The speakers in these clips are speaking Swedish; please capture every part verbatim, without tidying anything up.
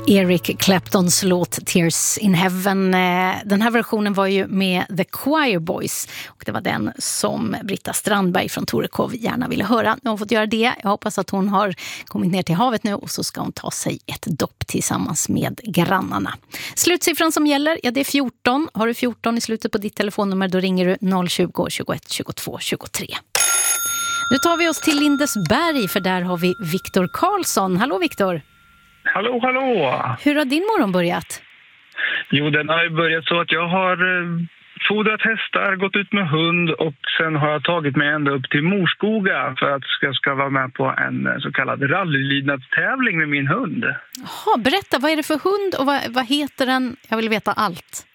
Eric Claptons låt Tears in Heaven. Den här versionen var ju med The Choir Boys och det var den som Britta Strandberg från Torekov gärna ville höra. Nu har hon fått göra det. Jag hoppas att hon har kommit ner till havet nu och så ska hon ta sig ett dopp tillsammans med grannarna. Slutsiffran som gäller, ja det är fjorton. Har du fjorton i slutet på ditt telefonnummer då ringer du noll tjugo, tjugoett, tjugotvå, tjugotre. Nu tar vi oss till Lindesberg för där har vi Viktor Karlsson. Hallå Viktor! Hallå, hallå! Hur har din morgon börjat? Jo, den har börjat så att jag har fodrat hästar, gått ut med hund och sen har jag tagit mig ända upp till Morskoga för att jag ska vara med på en så kallad rallylydnadstävling med min hund. Jaha, berätta, vad är det för hund och vad, vad heter den? Jag vill veta allt.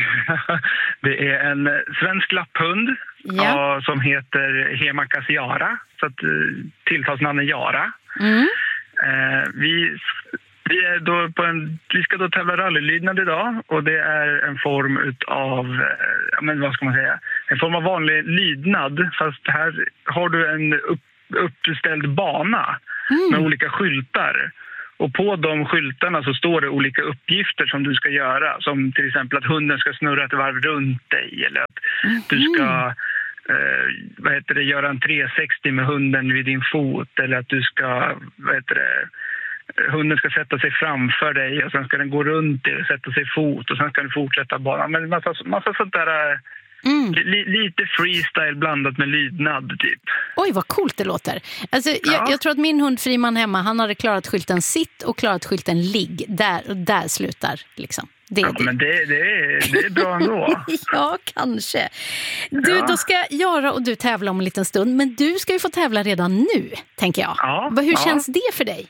Det är en svensk lapphund ja. som heter Hemakas Jara, så att tilltalsnamnet Jara. Mm. Eh, vi, vi, är då på en, vi ska då tävla rallylydnad idag och det är en form av, eh, men vad ska man säga, en form av vanlig lydnad fast här har du en upp, uppställd bana mm. med olika skyltar. Och på de skyltarna så står det olika uppgifter som du ska göra. Som till exempel att hunden ska snurra ett varv runt dig. Eller att mm. du ska eh, vad heter det, göra en trehundrasextio med hunden vid din fot. Eller att du ska, vad heter det, hunden ska sätta sig framför dig. Och sen ska den gå runt dig och sätta sig fot. Och sen ska den fortsätta bara. Men massa, massa sånt där... Mm. L- lite freestyle blandat med lydnad typ. Oj, vad coolt det låter. Alltså, ja. jag, jag tror att min hund Friman hemma, han hade klarat skylten sitt och klarat skylten ligg. Där, och där slutar liksom. Det är ja, det. Men det, det, är, det är bra ändå. Ja, kanske. Du, ja. Då ska Jara och du tävla om en liten stund. Men du ska ju få tävla redan nu, tänker jag. Ja, Hur ja. känns det för dig?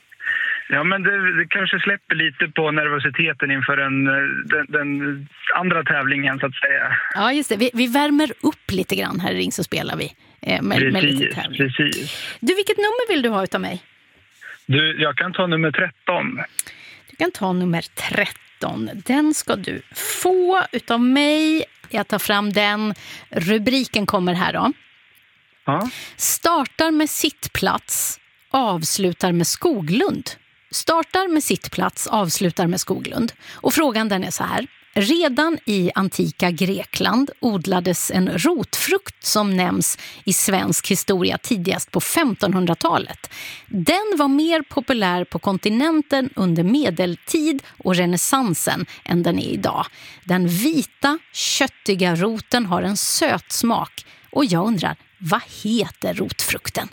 Ja, men det, det kanske släpper lite på nervositeten inför den, den, den andra tävlingen så att säga. Ja, just det. Vi, vi värmer upp lite grann här i Ring så spelar vi eh, med, precis, med lite tävling. Precis. Du, vilket nummer vill du ha utav mig? Du, jag kan ta nummer tretton. Du kan ta nummer tretton. Den ska du få utav mig. Jag tar fram den. Rubriken kommer här då. Ja. Startar med sittplats, avslutar med Skoglund. Startar med sittplats, avslutar med Skoglund. Och frågan den är så här. Redan i antika Grekland odlades en rotfrukt som nämns i svensk historia tidigast på femtonhundratalet. Den var mer populär på kontinenten under medeltid och renässansen än den är idag. Den vita, köttiga roten har en söt smak. Och jag undrar, vad heter rotfrukten?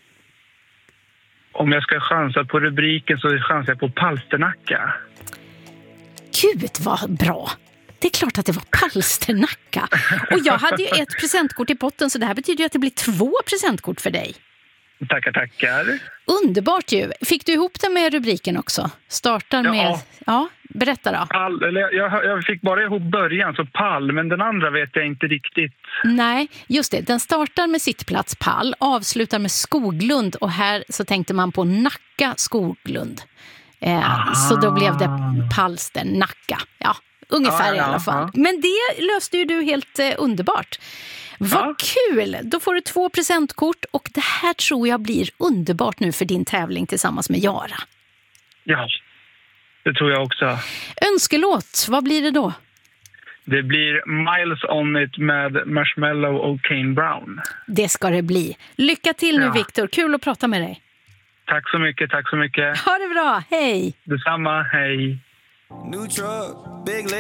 Om jag ska chansa på rubriken så chansar jag på palsternacka. Gud vad bra! Det är klart att det var palsternacka. Och jag hade ju ett presentkort i potten så det här betyder ju att det blir två presentkort för dig. Tackar, tackar. Underbart ju. Fick du ihop det med rubriken också? Startar med... Ja. Ja, berätta då. Pall, eller jag, jag fick bara ihop början, så pall, men den andra vet jag inte riktigt. Nej, just det. Den startar med sittplats pall, avslutar med Skoglund och här så tänkte man på Nacka Skoglund. Eh, så då blev det palster Nacka. Ja, ungefär ja, ja, i alla fall. Ja. Men det löste ju du helt eh, underbart. Vad ja. Kul! Då får du två presentkort och det här tror jag blir underbart nu för din tävling tillsammans med Jara. Ja, det tror jag också. Önskelåt, vad blir det då? Det blir Miles on It med Marshmallow och Kane Brown. Det ska det bli. Lycka till nu, ja. Viktor. Kul att prata med dig. Tack så mycket, tack så mycket. Ha det bra, hej! Detsamma, hej. New truck, big